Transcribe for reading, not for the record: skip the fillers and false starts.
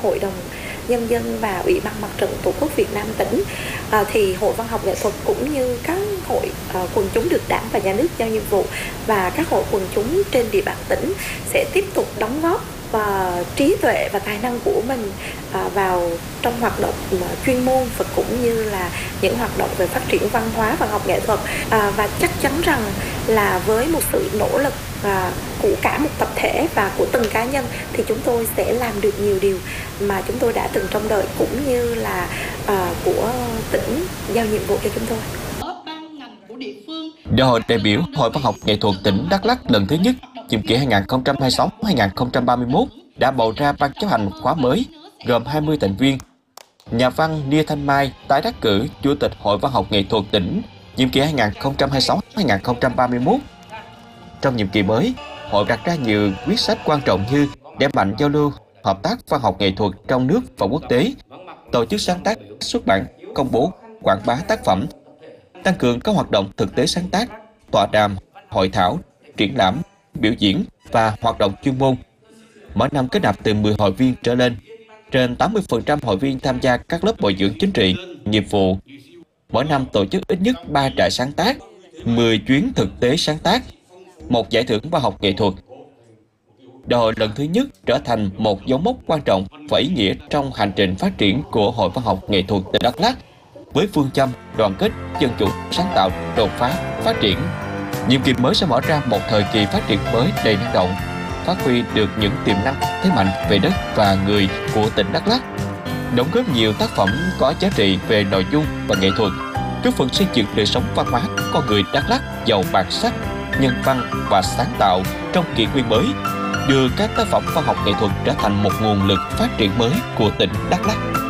Hội đồng Nhân dân và Ủy ban Mặt trận Tổ quốc Việt Nam tỉnh, thì Hội Văn học Nghệ thuật cũng như các hội quần chúng được Đảng và Nhà nước giao nhiệm vụ và các hội quần chúng trên địa bàn tỉnh sẽ tiếp tục đóng góp trí tuệ và tài năng của mình vào trong hoạt động chuyên môn và cũng như là những hoạt động về phát triển văn hóa và học nghệ thuật, và chắc chắn rằng là với một sự nỗ lực của cả một tập thể và của từng cá nhân thì chúng tôi sẽ làm được nhiều điều mà chúng tôi đã từng trông đợi cũng như là của tỉnh giao nhiệm vụ cho chúng tôi. Đại hội đại biểu Hội Văn học Nghệ thuật tỉnh Đắk Lắk lần thứ nhất nhiệm kỳ 2026-2031 đã bầu ra ban chấp hành khóa mới gồm 20 thành viên. Nhà văn Nia Thanh Mai tái đắc cử Chủ tịch Hội Văn học Nghệ thuật tỉnh nhiệm kỳ 2026-2031. Trong nhiệm kỳ mới, hội đặt ra nhiều quyết sách quan trọng như đẩy mạnh giao lưu, hợp tác văn học nghệ thuật trong nước và quốc tế, tổ chức sáng tác, xuất bản, công bố, quảng bá tác phẩm, tăng cường các hoạt động thực tế sáng tác, tọa đàm, hội thảo, triển lãm, biểu diễn và hoạt động chuyên môn. Mỗi năm kết nạp từ 10 hội viên trở lên, trên 80% hội viên tham gia các lớp bồi dưỡng chính trị, nghiệp vụ. Mỗi năm tổ chức ít nhất 3 trại sáng tác, 10 chuyến thực tế sáng tác, một giải thưởng văn học nghệ thuật. Đại hội lần thứ nhất trở thành một dấu mốc quan trọng và ý nghĩa trong hành trình phát triển của Hội Văn học Nghệ thuật tỉnh Đắk Lắk, với phương châm đoàn kết, dân chủ, sáng tạo, đột phá, phát triển. Nhiệm kỳ mới sẽ mở ra một thời kỳ phát triển mới đầy năng động, phát huy được những tiềm năng thế mạnh về đất và người của tỉnh Đắk Lắk, đóng góp nhiều tác phẩm có giá trị về nội dung và nghệ thuật, góp phần xây dựng đời sống văn hóa con người Đắk Lắk giàu bản sắc, nhân văn và sáng tạo trong kỷ nguyên mới, đưa các tác phẩm văn học nghệ thuật trở thành một nguồn lực phát triển mới của tỉnh Đắk Lắk.